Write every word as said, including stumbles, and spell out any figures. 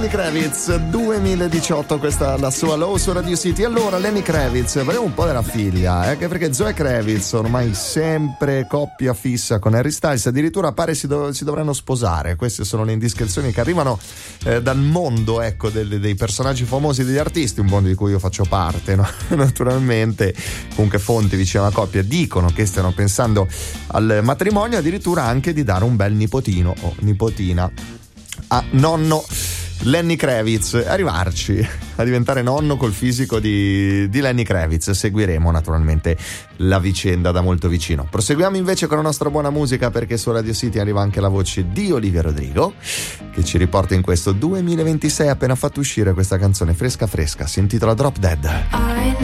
Lenny Kravitz duemiladiciotto, questa la sua Low su Radio City. Allora, Lenny Kravitz, parliamo un po' della figlia, eh, anche perché Zoe Kravitz ormai sempre coppia fissa con Harry Styles, addirittura pare si, do- si dovranno sposare. Queste sono le indiscrezioni che arrivano eh, dal mondo, ecco, dei, dei personaggi famosi, degli artisti, un mondo di cui io faccio parte, no? Naturalmente. Comunque fonti vicino alla coppia dicono che stiano pensando al matrimonio, addirittura anche di dare un bel nipotino o nipotina a nonno Lenny Kravitz, arrivarci a diventare nonno col fisico di, di Lenny Kravitz. Seguiremo naturalmente la vicenda da molto vicino. Proseguiamo invece con la nostra buona musica, perché su Radio City arriva anche la voce di Olivia Rodrigo, che ci riporta in questo duemilaventisei, appena fatto uscire questa canzone fresca fresca, si intitola Drop Dead.